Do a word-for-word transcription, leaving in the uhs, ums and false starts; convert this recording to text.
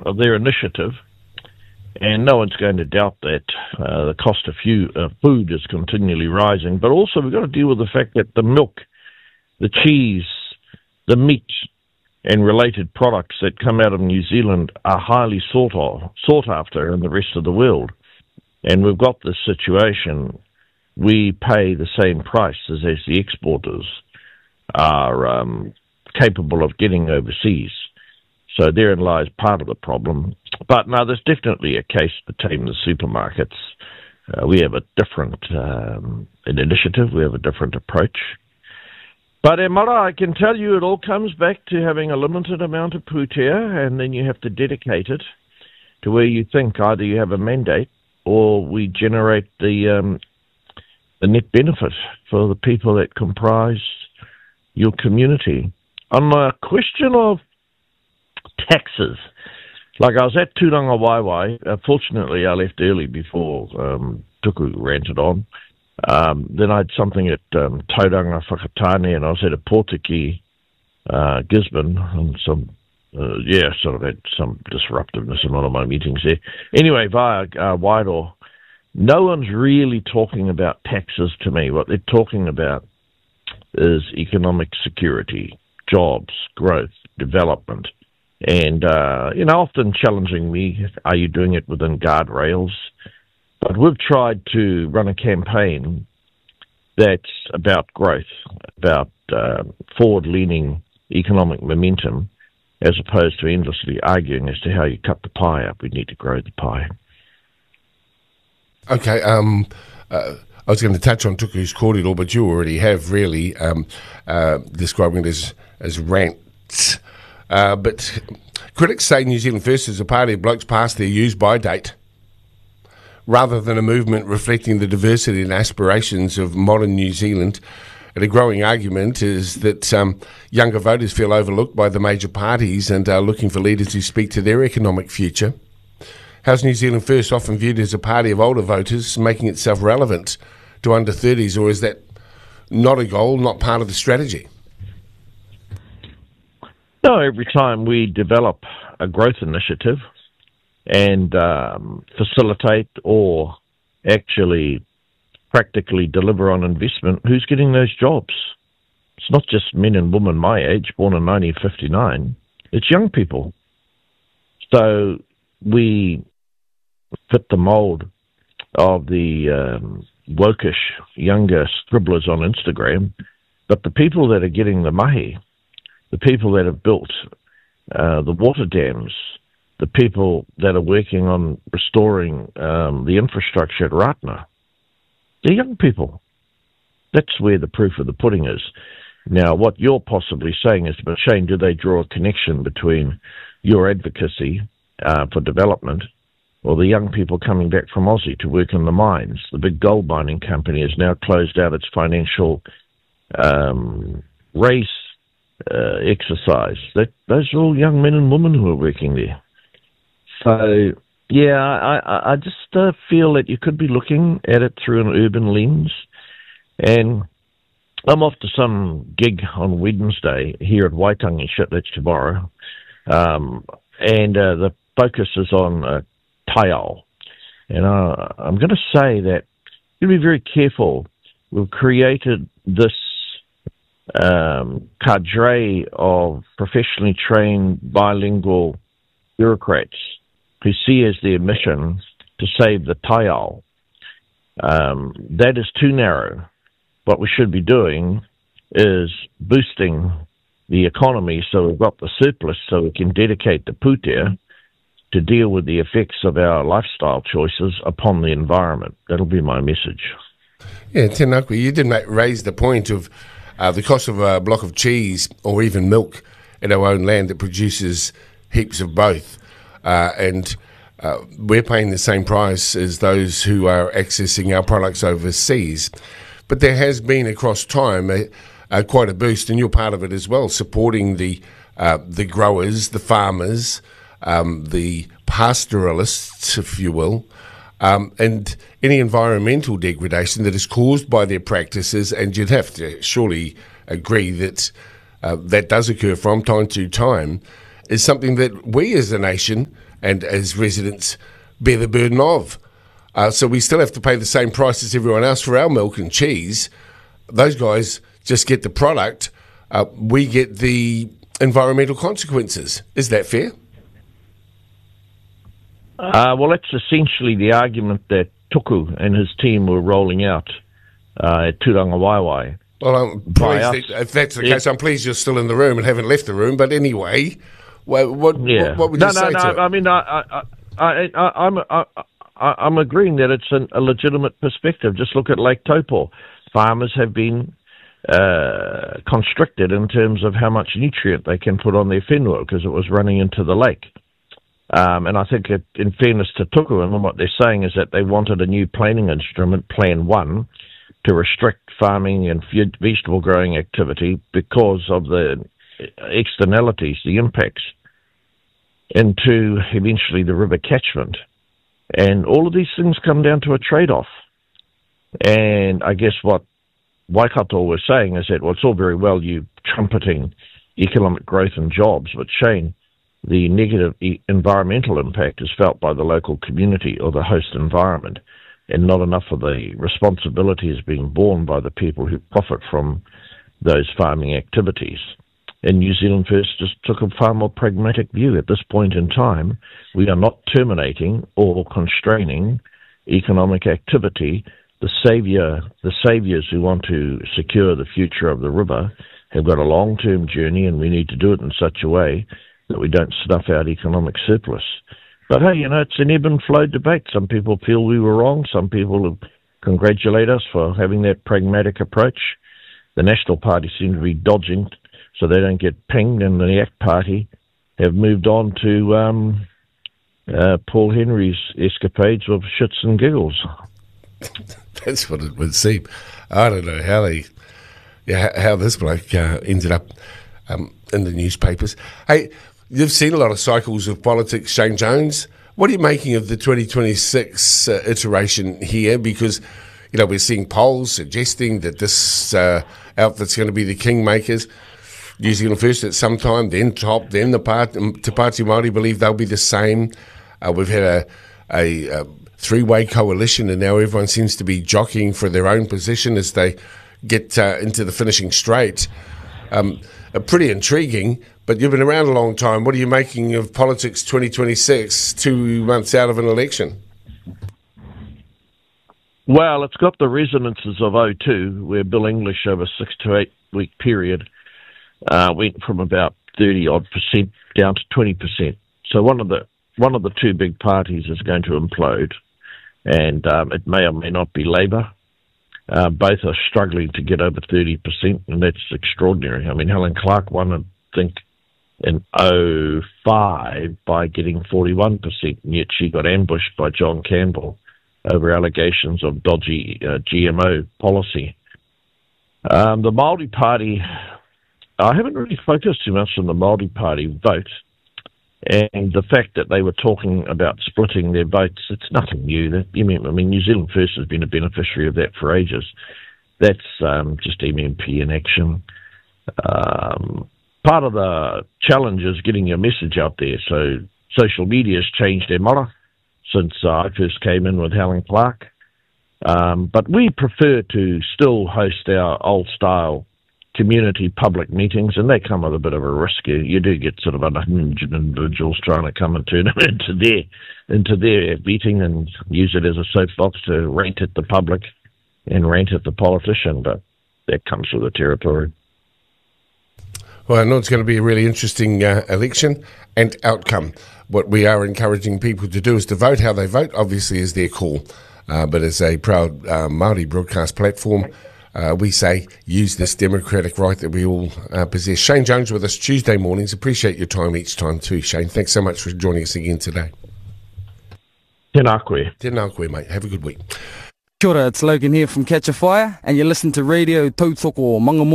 of their initiative, and no one's going to doubt that uh, the cost of few, uh, food is continually rising. But also we've got to deal with the fact that the milk, the cheese, the meat, and related products that come out of New Zealand are highly sought, of, sought after in the rest of the world. And we've got this situation. We pay the same prices as the exporters are um, capable of getting overseas. So therein lies part of the problem. But no, there's definitely a case to tame the supermarkets. Uh, we have a different um, an initiative. We have a different approach. But, e mara, I can tell you it all comes back to having a limited amount of pūtea, and then you have to dedicate it to where you think either you have a mandate or we generate the um, the net benefit for the people that comprise your community. On the question of taxes, like I was at Tūranga Waiwai, uh, fortunately I left early before um, Tuku ranted on. Um, then I had something at um, Tauranga Whakatane, and I was at a Pōtiki, uh, Gisborne, and some, uh, yeah, sort of had some disruptiveness in one of my meetings there. Anyway, via uh, Wairoa, no one's really talking about taxes to me. What they're talking about is economic security, jobs, growth, development, and, uh, you know, often challenging me, are you doing it within guardrails? But we've tried to run a campaign that's about growth, about uh, forward-leaning economic momentum, as opposed to endlessly arguing as to how you cut the pie up. We need to grow the pie. Okay, um, uh, I was going to touch on Tuku's kōrero, but you already have really um, uh, describing it as, as rants. Uh, but critics say New Zealand First is a party of blokes past their use-by date, rather than a movement reflecting the diversity and aspirations of modern New Zealand. And a growing argument is that um, younger voters feel overlooked by the major parties and are looking for leaders who speak to their economic future. How's New Zealand First often viewed as a party of older voters, making itself relevant to under thirties, or is that not a goal, not part of the strategy? No, every time we develop a growth initiative and um, facilitate or actually practically deliver on investment, who's getting those jobs? It's not just men and women my age, born in nineteen fifty-nine. It's young people. So we fit the mould of the um, wokish younger scribblers on Instagram, but the people that are getting the mahi, the people that have built uh, the water dams, the people that are working on restoring um, the infrastructure at Ratana, they're young people. That's where the proof of the pudding is. Now, what you're possibly saying is, but Shane, do they draw a connection between your advocacy uh, for development or the young people coming back from Aussie to work in the mines? The big gold mining company has now closed out its financial um, race uh, exercise. That, those are all young men and women who are working there. So, yeah, I, I just uh, feel that you could be looking at it through an urban lens. And I'm off to some gig on Wednesday here at Waitangi, shit, that's tomorrow. Um, and uh, the focus is on uh, taiao. And uh, I'm going to say that you've got to be very careful. We've created this um, cadre of professionally trained bilingual bureaucrats who see as their mission to save the taiao. Um, that is too narrow. What we should be doing is boosting the economy so we've got the surplus so we can dedicate the pūtea to deal with the effects of our lifestyle choices upon the environment. That'll be my message. Yeah, Tenakwe, you did make, raise the point of uh, the cost of a block of cheese or even milk in our own land that produces heaps of both. Uh, and uh, we're paying the same price as those who are accessing our products overseas. But there has been, across time, a, a, quite a boost, and you're part of it as well, supporting the uh, the growers, the farmers, um, the pastoralists, if you will, um, and any environmental degradation that is caused by their practices. And you'd have to surely agree that uh, that does occur from time to time. is something that we as a nation and as residents bear the burden of. Uh, so we still have to pay the same price as everyone else for our milk and cheese. Those guys just get the product. Uh, we get the environmental consequences. Is that fair? Uh, well, that's essentially the argument that Tuku and his team were rolling out uh, at Turanga Waiwai. Well, I'm pleased that, if that's the case, I'm pleased you're still in the room and haven't left the room. But anyway, what what, yeah. what, what would no, you no, say no, to it? I mean, I, I, I, I, I'm, I, I'm agreeing that it's an, a legitimate perspective. Just look at Lake Taupo. Farmers have been uh, constricted in terms of how much nutrient they can put on their whenua because it was running into the lake. Um, and I think, it, in fairness to Tuku, and what they're saying is that they wanted a new planning instrument, Plan one, to restrict farming and vegetable growing activity because of the externalities, the impacts, into eventually the river catchment. And all of these things come down to a trade-off. And I guess what Waikato was saying is that, well, it's all very well you trumpeting economic growth and jobs, but Shane, the negative e- environmental impact is felt by the local community or the host environment, and not enough of the responsibility is being borne by the people who profit from those farming activities. And New Zealand First just took a far more pragmatic view. At this point in time, we are not terminating or constraining economic activity. The savior, the saviors who want to secure the future of the river have got a long-term journey, and we need to do it in such a way that we don't snuff out economic surplus. But hey, you know, it's an ebb and flow debate. Some people feel we were wrong. Some people congratulate us for having that pragmatic approach. The National Party seem to be dodging so they don't get pinged, and the ACT Party have moved on to um, uh, Paul Henry's escapades of shits and giggles. That's what it would seem. I don't know how they, yeah, how this bloke uh, ended up um, in the newspapers. Hey, you've seen a lot of cycles of politics, Shane Jones. What are you making of the twenty twenty-six uh, iteration here? Because, you know, we're seeing polls suggesting that this uh, outfit's going to be the kingmakers. New Zealand First at some time, then Top, then the part, Te Pāti Māori believe they'll be the same. Uh, we've had a, a, a three-way coalition, and now everyone seems to be jockeying for their own position as they get uh, into the finishing straight. Um, uh, pretty intriguing, but you've been around a long time. What are you making of politics twenty twenty-six, two months out of an election? Well, it's got the resonances of oh two, where Bill English over a six to eight week period uh, went from about thirty odd percent down to twenty percent. So one of the one of the two big parties is going to implode, and um, it may or may not be Labour. Uh, both are struggling to get over thirty percent, and that's extraordinary. I mean, Helen Clark won, I think, in oh five by getting forty-one percent, and yet she got ambushed by John Campbell over allegations of dodgy uh, G M O policy. Um, the Māori Party, I haven't really focused too much on the Māori Party vote, and the fact that they were talking about splitting their votes, it's nothing new. That, I mean, New Zealand First has been a beneficiary of that for ages. That's um, just M M P in action. Um, part of the challenge is getting your message out there. So social media has changed their motto since uh, I first came in with Helen Clark. Um, but we prefer to still host our old-style community public meetings, and they come with a bit of a risk. You, you do get sort of unhinged individuals trying to come and turn them into their, into their meeting and use it as a soapbox to rant at the public and rant at the politician, but that comes with the territory. Well, I know it's going to be a really interesting uh, election and outcome. What we are encouraging people to do is to vote. How they vote, obviously, is their call. Uh, but as a proud uh, Māori broadcast platform, uh, we say use this democratic right that we all uh, possess. Shane Jones with us Tuesday mornings. Appreciate your time each time too, Shane. Thanks so much for joining us again today. Tēnā koe. Tēnā koe, mate. Have a good week. Kia ora, it's Logan here from Catch a Fire, and you listen to Radio Tautoko Mangamoa.